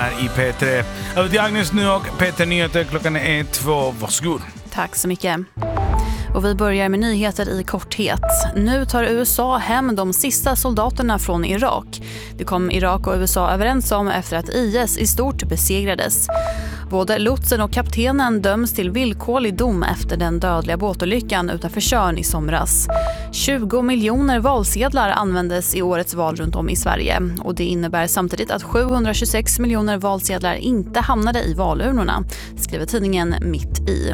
här i P3. Över till Agnes nu och P3 Nyheter. Klockan är 2. Varsågod. Tack så mycket. Och vi börjar med nyheter i korthet. Nu tar USA hem de sista soldaterna från Irak. Det kom Irak och USA överens om efter att IS i stort besegrades. Både lotsen och kaptenen döms till villkorlig dom efter den dödliga båtolyckan utanför Tjörn i somras. 20 miljoner valsedlar användes i årets val runt om i Sverige. Och det innebär samtidigt att 726 miljoner valsedlar inte hamnade i valurnorna, skriver tidningen Mitt i.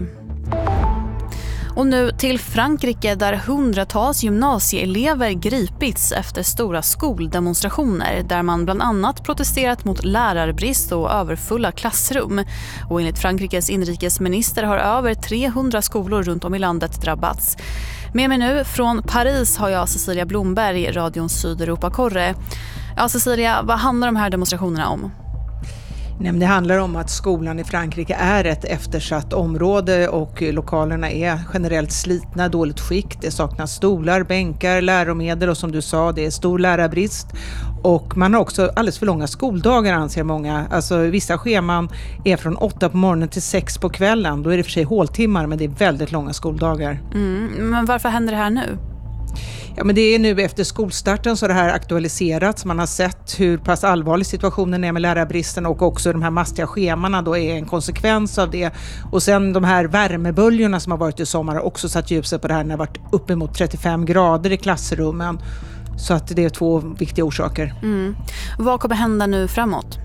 Och nu till Frankrike där hundratals gymnasieelever gripits efter stora skoldemonstrationer där man bland annat protesterat mot lärarbrist och överfulla klassrum. Och enligt Frankrikes inrikesminister har över 300 skolor runt om i landet drabbats. Med mig nu från Paris har jag Cecilia Blomberg, radion Sydeuropa-Korre. Ja, Cecilia, vad handlar de här demonstrationerna om? Det handlar om att skolan i Frankrike är ett eftersatt område och lokalerna är generellt slitna, dåligt skick. Det saknas stolar, bänkar, läromedel och som du sa, det är stor lärarbrist. Och man har också alldeles för långa skoldagar anser många. Alltså vissa scheman är från 8 på morgonen till 6 på kvällen. Då är det för sig håltimmar men det är väldigt långa skoldagar. Men varför händer det här nu? Ja, men det är nu efter skolstarten så det här aktualiserats. Man har sett hur pass allvarlig situationen är med lärarbristen och också de här mastiga schemarna då är en konsekvens av det. Och sen de här värmeböljorna som har varit i sommar har också satt ljuset på det här när det har varit uppemot 35 grader i klassrummen. Så att det är 2 viktiga orsaker. Vad kommer hända nu framåt?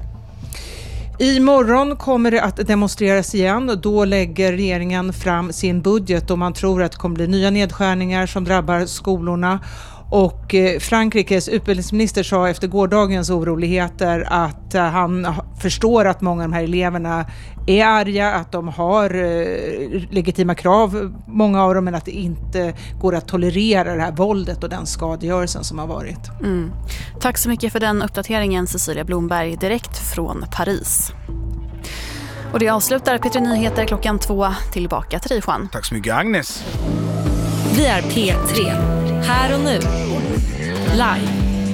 Imorgon kommer det att demonstreras igen. Då lägger regeringen fram sin budget och man tror att det kommer bli nya nedskärningar som drabbar skolorna. Och Frankrikes utbildningsminister sa efter gårdagens oroligheter att han förstår att många av de här eleverna är arga, att de har legitima krav, många av dem, men att det inte går att tolerera det här våldet och den skadegörelsen som har varit. Tack så mycket för den uppdateringen, Cecilia Blomberg, direkt från Paris. Och det avslutar P3 Nyheter klockan 2. Tillbaka till dig, Juan. Tack så mycket, Agnes. Vi är P3. Här och nu. Live.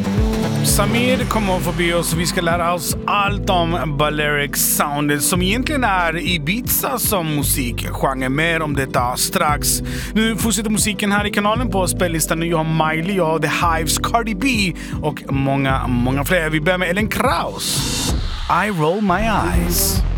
Samir kommer förbi oss och vi ska lära oss allt om Balearic Sound som egentligen är Ibiza som musikgenre. Mer om detta strax. Nu fortsätter musiken här i kanalen på spellistan. Nu har Miley och The Hives, Cardi B och många fler. Vi börjar med Ellen Kraus. I Roll My Eyes.